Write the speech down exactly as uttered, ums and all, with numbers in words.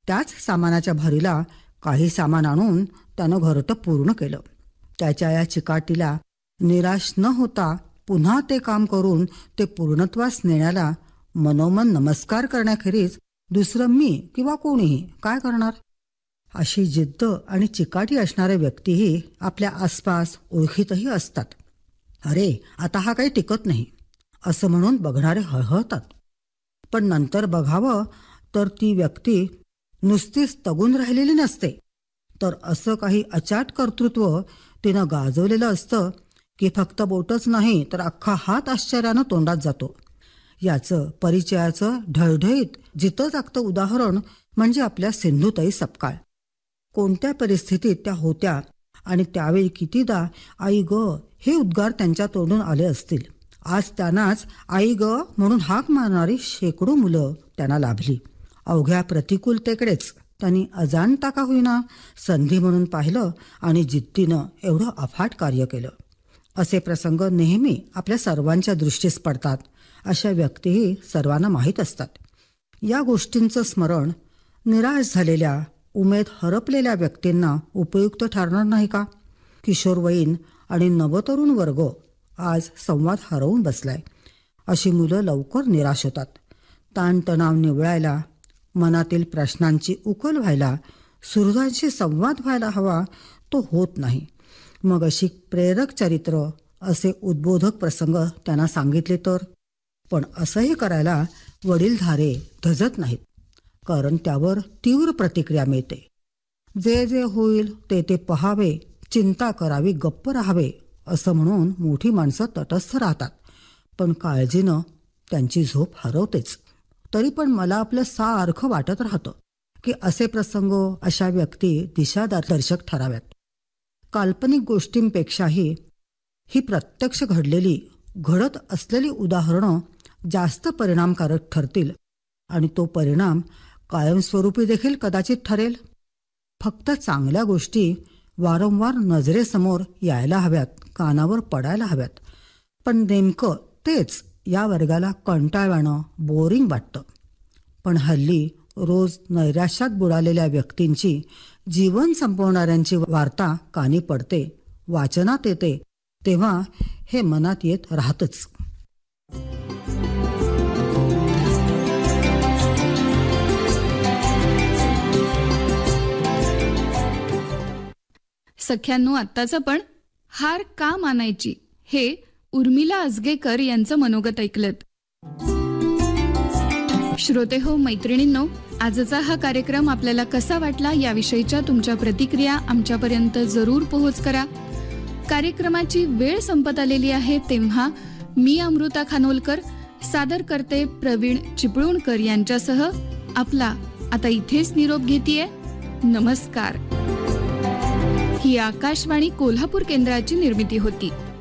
त्याच सामानाच्या भरीला काही सामान आणून त्यानं घरटं पूर्ण केलं. त्याच्या या चिकाटीला निराश न होता पुन्हा ते काम करून ते पूर्णत्वास नेण्याला मनोमन नमस्कार करण्याखेरीज दुसरं मी किंवा कोणीही काय करणार. अशी जिद्द आणि चिकाटी असणारे व्यक्तीही आपल्या आसपास ओळखीतही असतात. अरे आता हा काही टिकत नाही असं म्हणून बघणारे हळहळतात. पण नंतर बघावं तर ती व्यक्ती नुसतीच तगून राहिलेली नसते, तर असं काही अचाट कर्तृत्व तिनं गाजवलेलं असतं की फक्त बोटच नाही तर अख्खा हात आश्चर्यानं तोंडात जातो. याचं परिचयाचं ढळढळीत जिथं जागतं उदाहरण म्हणजे आपल्या सिंधुताई सपकाळ. कोणत्या परिस्थितीत त्या होत्या आणि त्यावेळी कितीदा आई ग हे उद्गार त्यांच्या तोंडून आले असतील. आज त्यांनाच आई ग म्हणून हाक मारणारी शेकडो मुलं त्यांना लाभली. अवघ्या प्रतिकूलतेकडेच त्यांनी अजाणता का होईना संधी म्हणून पाहिलं आणि जिद्दीनं एवढं अफाट कार्य केलं. असे प्रसंग नेहमी आपल्या सर्वांच्या दृष्टीस पडतात. अशा व्यक्तीही सर्वांना माहीत असतात. या गोष्टींचं स्मरण निराश झालेल्या उमेद हरपलेल्या व्यक्तींना उपयुक्त ठरणार नाही का? किशोरवयीन आणि नवतरुण वर्ग आज संवाद हरवून बसलाय. अशी मुलं लवकर निराश होतात. ताणतणाव निवळायला, मनातील प्रश्नांची उकल व्हायला, सुहृदांशी संवाद व्हायला हवा तो होत नाही. मग अशी प्रेरक चरित्र, असे उद्बोधक प्रसंग त्यांना सांगितले तर. पण असंही करायला वडीलधारे धजत नाहीत, कारण त्यावर तीव्र प्रतिक्रिया मिळते. जे जे होईल ते ते पहावे, चिंता करावी, गप्प राहावे असं म्हणून मोठी माणसं तटस्थ राहतात. पण काळजीनं त्यांची झोप हरवतेच. तरी पण मला आपलं सारखं वाटत राहतं की असे प्रसंग, अशा व्यक्ती दिशादर्शक ठराव्यात. काल्पनिक गोष्टींपेक्षाही ही प्रत्यक्ष घडलेली, घडत असलेली उदाहरणं जास्त परिणामकारक ठरतील आणि तो परिणाम कायमस्वरूपी देखील कदाचित ठरेल. फक्त चांगल्या गोष्टी वारंवार नजरेसमोर यायला हव्यात, कानावर पडायला हव्यात. पण नेमकं तेच या वर्गाला कंटाळवाणं, बोरिंग वाटतं. पण हल्ली रोज नैराश्यात बुडालेल्या व्यक्तींची, जीवन संपवणाऱ्यांची वार्ता कानी पडते, वाचनात येते, तेव्हा हे मनात येत राहतच. सख्यांनो, आत्ताचं पण हार का मानायची हे उर्मिला अजगेकर यांचं मनोगत ऐकलत. श्रोते हो, मैत्रिणींनो, आजचा हा कार्यक्रम आपल्याला कसा वाटला याविषयीच्या तुमच्या प्रतिक्रिया आमच्यापर्यंत जरूर पोहोच करा. कार्यक्रमाची वेळ संपत आलेली आहे, तेव्हा मी अमृता खानोलकर सादर करते प्रवीण चिपळूणकर यांच्यासह आपला आता इथेच निरोप घेतेय. नमस्कार. ही आकाशवाणी कोल्हापूर केंद्राची निर्मिती होती.